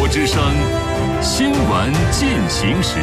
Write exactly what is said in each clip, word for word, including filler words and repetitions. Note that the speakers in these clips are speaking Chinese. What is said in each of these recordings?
之声新闻进行时。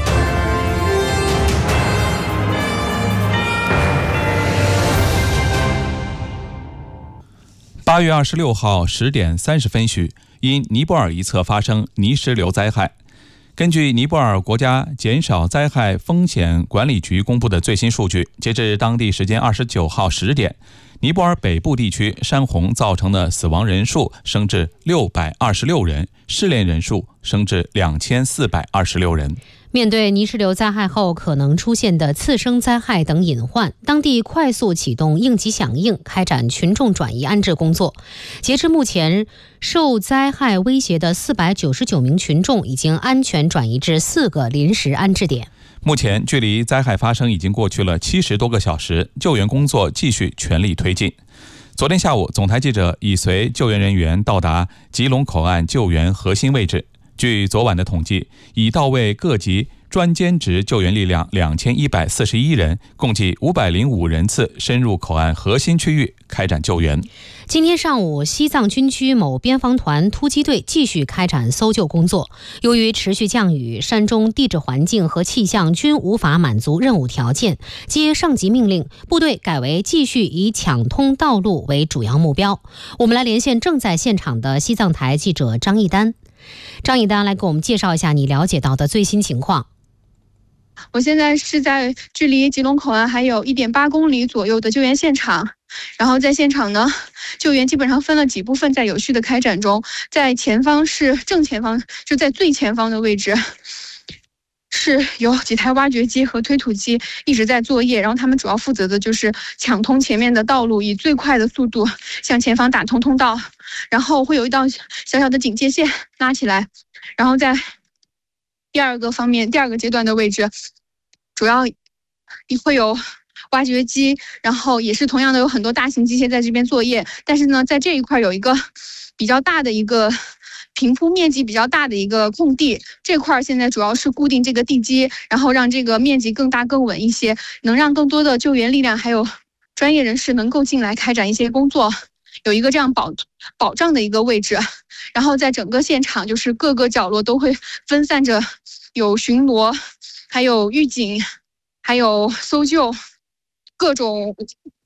八月二十六号十点三十分许，因尼泊尔一侧发生泥石流灾害。根据尼泊尔国家减少灾害风险管理局公布的最新数据，截至当地时间二十九号十点，尼泊尔北部地区山洪造成的死亡人数升至六百二十六人，失联人数升至两千四百二十六人。 面对泥石流灾害后可能出现的次生灾害等隐患，当地快速启动应急响应，开展群众转移安置工作。截至目前，受灾害威胁的四百九十九名群众已经安全转移至四个临时安置点。 目前距离灾害发生已经过去了七十多个小时，救援工作继续全力推进。昨天下午，总台记者已随救援人员到达吉隆口岸救援核心位置。据昨晚的统计，已到位各级专兼职救援力量两千一百四十一人，共计五百零五人次深入口岸核心区域开展救援。 今天上午，西藏军区某边防团突击队继续开展搜救工作。由于持续降雨，山中地质环境和气象均无法满足任务条件，接上级命令，部队改为继续以抢通道路为主要目标。我们来连线正在现场的西藏台记者张一丹。张一丹来给我们介绍一下你了解到的最新情况。 我现在是在距离吉隆口岸还有 一点八公里左右的救援现场，然后在现场呢，救援基本上分了几部分在有序的开展中。在前方是正前方，就在最前方的位置，是有几台挖掘机和推土机一直在作业，然后他们主要负责的就是抢通前面的道路，以最快的速度向前方打通通道，然后会有一道小小的警戒线拉起来，然后在第二个方面，第二个阶段的位置，主要会有挖掘机，然后也是同样的有很多大型机械在这边作业。但是呢，在这一块有一个比较大的一个平铺面积比较大的一个空地，这块现在主要是固定这个地基，然后让这个面积更大更稳一些，能让更多的救援力量还有专业人士能够进来开展一些工作，有一个这样保保障的一个位置。然后在整个现场就是各个角落都会分散着有巡逻，还有预警，还有搜救，各种